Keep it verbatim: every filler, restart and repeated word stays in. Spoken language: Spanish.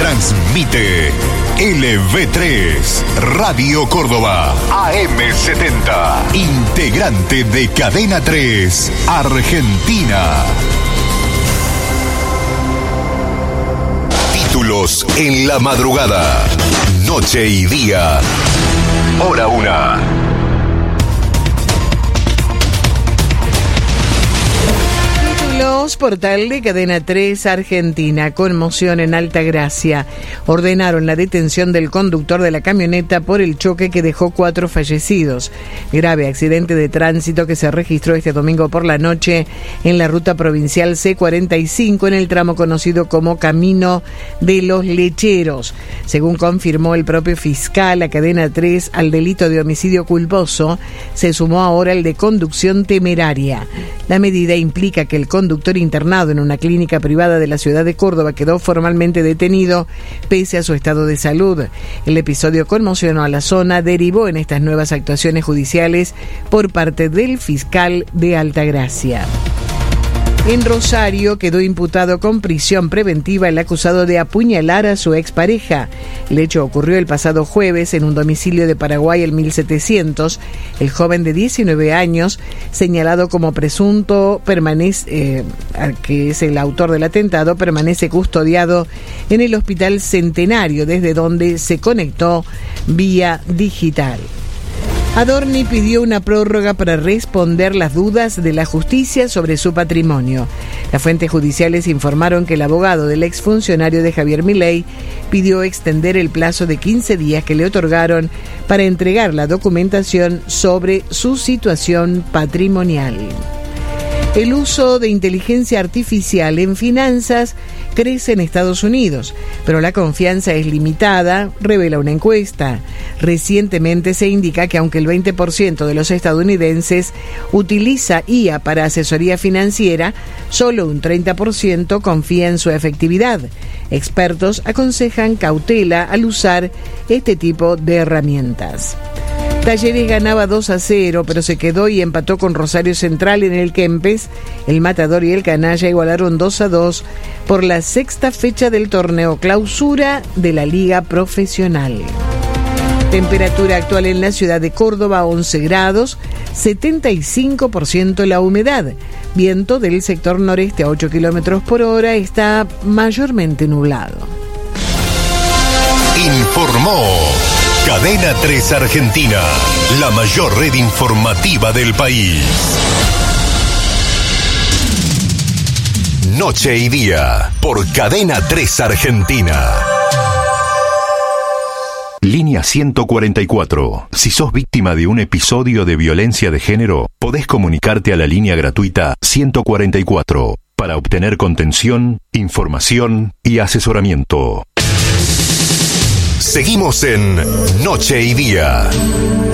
Transmite L V tres, Radio Córdoba, A M setenta, integrante de Cadena tres, Argentina. Títulos en la madrugada, noche y día, hora una. Los portal de Cadena tres Argentina. Conmoción en Altagracia. Ordenaron la detención del conductor de la camioneta por el choque que dejó cuatro fallecidos. Grave accidente de tránsito que se registró este domingo por la noche en la ruta provincial C cuarenta y cinco en el tramo conocido como Camino de los Lecheros. Según confirmó el propio fiscal, a Cadena tres, al delito de homicidio culposo se sumó ahora el de conducción temeraria. La medida implica que el conductor internado en una clínica privada de la ciudad de Córdoba quedó formalmente detenido pese a su estado de salud. El episodio conmocionó a la zona, derivó en estas nuevas actuaciones judiciales por parte del fiscal de Altagracia. En Rosario quedó imputado con prisión preventiva el acusado de apuñalar a su expareja. El hecho ocurrió el pasado jueves en un domicilio de Paraguay, el mil setecientos. El joven de diecinueve años, señalado como presunto, permanece, eh, que es el autor del atentado, permanece custodiado en el Hospital Centenario, desde donde se conectó vía digital. Adorni pidió una prórroga para responder las dudas de la justicia sobre su patrimonio. Las fuentes judiciales informaron que el abogado del exfuncionario de Javier Milei pidió extender el plazo de quince días que le otorgaron para entregar la documentación sobre su situación patrimonial. El uso de inteligencia artificial en finanzas crece en Estados Unidos, pero la confianza es limitada, revela una encuesta. Recientemente se indica que aunque el veinte por ciento de los estadounidenses utiliza I A para asesoría financiera, solo un treinta por ciento confía en su efectividad. Expertos aconsejan cautela al usar este tipo de herramientas. Talleres ganaba dos a cero, pero se quedó y empató con Rosario Central en el Kempes. El Matador y el Canalla igualaron dos a dos por la sexta fecha del torneo clausura de la Liga Profesional. Temperatura actual en la ciudad de Córdoba, once grados, setenta y cinco por ciento la humedad. Viento del sector noreste a ocho kilómetros por hora, está mayormente nublado. Informó Cadena tres Argentina, la mayor red informativa del país. Noche y día, por Cadena tres Argentina. Línea ciento cuarenta y cuatro. Si sos víctima de un episodio de violencia de género, podés comunicarte a la línea gratuita ciento cuarenta y cuatro para obtener contención, información y asesoramiento. Seguimos en Noche y Día.